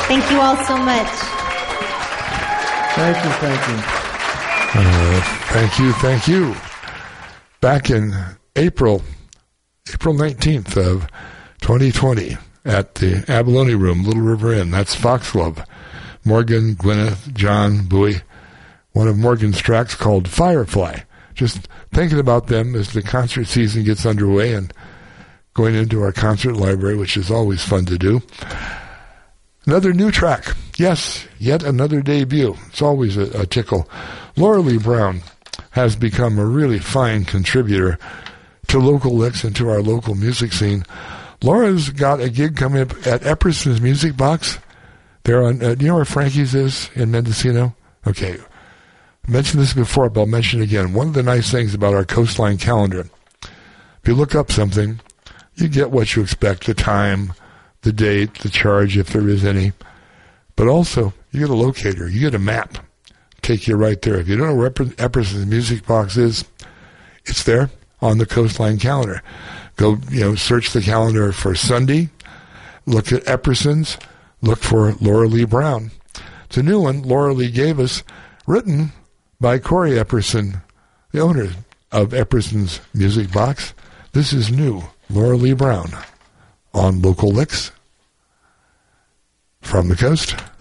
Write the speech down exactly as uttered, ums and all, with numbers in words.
Thank you all so much. Thank you, thank you. Uh, thank you, thank you. Back in April, April nineteenth of twenty twenty at the Abalone Room, Little River Inn. That's Foxglove. Morgan, Gwyneth, John, Bowie. One of Morgan's tracks called Firefly. Just thinking about them as the concert season gets underway and going into our concert library, which is always fun to do. Another new track. Yes, yet another debut. It's always a, a tickle. Laura Lee Brown has become a really fine contributor to local licks and to our local music scene. Laura's got a gig coming up at Epperson's Music Box. They're on, uh, do you know where Frankie's is in Mendocino? Okay. I mentioned this before, but I'll mention it again. One of the nice things about our Coastline calendar, if you look up something, you get what you expect, the time, the date, the charge, if there is any. But also, you get a locator. You get a map. Take you right there. If you don't know where Epperson's Music Box is, it's there on the Coastline calendar. Go, you know, search the calendar for Sunday. Look at Epperson's. Look for Laura Lee Brown. It's a new one Laura Lee gave us, written by Corey Epperson, the owner of Epperson's Music Box. This is new. Laura Lee Brown on Local Licks from the Coast.